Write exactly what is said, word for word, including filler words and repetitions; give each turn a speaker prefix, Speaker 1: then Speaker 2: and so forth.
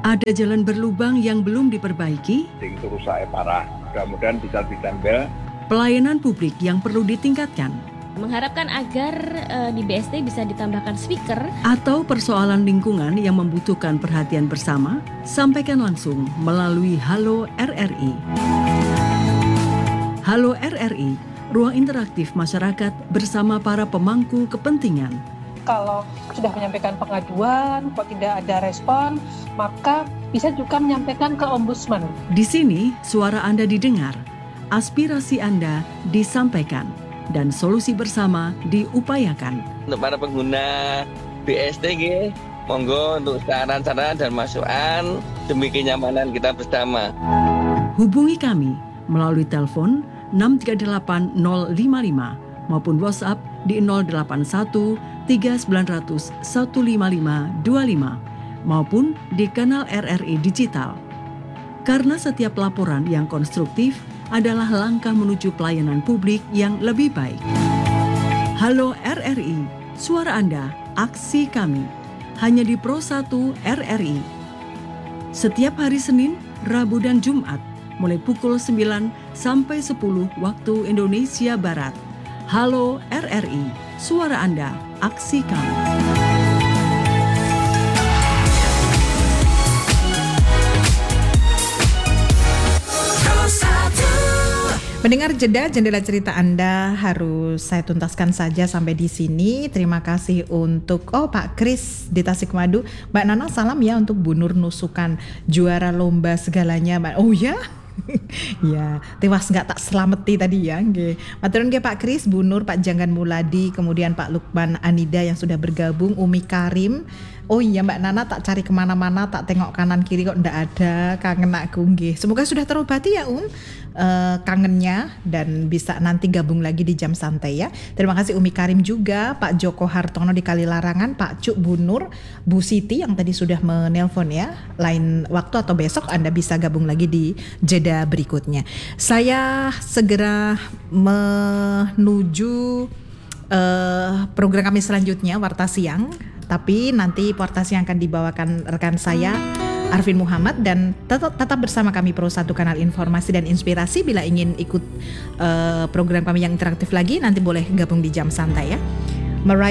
Speaker 1: Ada jalan berlubang yang belum diperbaiki?
Speaker 2: Itu rusaknya parah, mudah-mudian bisa ditempel.
Speaker 1: Pelayanan publik yang perlu ditingkatkan?
Speaker 3: Mengharapkan agar uh, di B S D bisa ditambahkan speaker.
Speaker 1: Atau persoalan lingkungan yang membutuhkan perhatian bersama? Sampaikan langsung melalui Halo R R I. Halo R R I, ruang interaktif masyarakat bersama para pemangku kepentingan.
Speaker 4: Kalau sudah menyampaikan pengaduan, kok tidak ada respon, maka bisa juga menyampaikan ke Ombudsman.
Speaker 1: Di sini, suara Anda didengar, aspirasi Anda disampaikan, dan solusi bersama diupayakan.
Speaker 5: Untuk para pengguna B S D, monggo untuk saran-saran dan masukan demi kenyamanan kita bersama.
Speaker 1: Hubungi kami melalui telepon enam tiga delapan nol lima lima maupun WhatsApp di nol delapan satu tiga sembilan nol nol satu lima lima dua lima maupun di kanal R R I Digital. Karena setiap laporan yang konstruktif adalah langkah menuju pelayanan publik yang lebih baik. Halo R R I, suara Anda, aksi kami. Hanya di Pro satu R R I. Setiap hari Senin, Rabu dan Jumat, mulai pukul sembilan sampai sepuluh waktu Indonesia Barat. Halo R R I, suara Anda, aksi kami.
Speaker 6: Mendengar jeda jendela cerita Anda harus saya tuntaskan saja sampai di sini. Terima kasih untuk oh Pak Kris di Tasikmadu. Mbak Nana salam ya untuk Bu Nur Nusukan, juara lomba segalanya, Mbak. Oh ya? Ya, tewas nggak tak selameti tadi ya. Nggih. Matur nuwun Pak Kris, Bu Nur, Pak Janggan Muladi, kemudian Pak Lukman Anida yang sudah bergabung, Umi Karim. Oh iya Mbak Nana, tak cari kemana-mana, tak tengok kanan kiri kok ndak ada, kangen aku nggih. Semoga sudah terobati ya Um uh, kangennya dan bisa nanti gabung lagi di jam santai ya. Terima kasih Umi Karim juga, Pak Joko Hartono di Kalilarangan, Pak Cuk, Bu Nur, Bu Siti yang tadi sudah menelpon ya. Lain waktu atau besok Anda bisa gabung lagi di jeda berikutnya. Saya segera menuju uh, program kami selanjutnya, Warta Siang. Tapi nanti Warta Siang akan dibawakan rekan saya Arvin Muhammad, dan tetap, tetap bersama kami Pro satu Kanal Informasi dan Inspirasi. Bila ingin ikut uh, program kami yang interaktif lagi, nanti boleh gabung di jam santai ya. Mariah